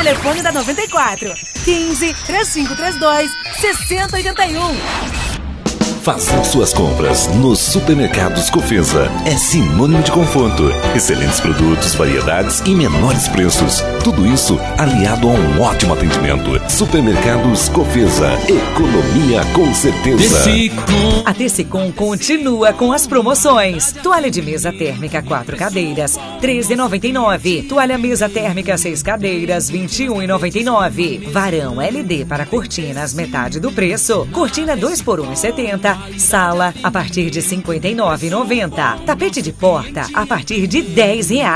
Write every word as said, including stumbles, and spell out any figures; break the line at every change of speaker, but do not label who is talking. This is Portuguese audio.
telefone da noventa e quatro, quinze, trinta e cinco trinta e dois, sessenta oitenta e um.
Fazer suas compras nos supermercados Cofesa é sinônimo de conforto, excelentes produtos, variedades e menores preços. Tudo isso aliado a um ótimo atendimento. Supermercados Cofesa, economia com certeza.
A Tecicom continua com as promoções. Toalha de mesa térmica quatro cadeiras, treze reais e noventa e nove centavos. Toalha mesa térmica seis cadeiras, vinte e um reais e noventa e nove centavos. Varão L D para cortinas, metade do preço. Cortina dois por um reais e setenta centavos. Sala a partir de cinquenta e nove reais e noventa centavos. Tapete de porta a partir de dez reais.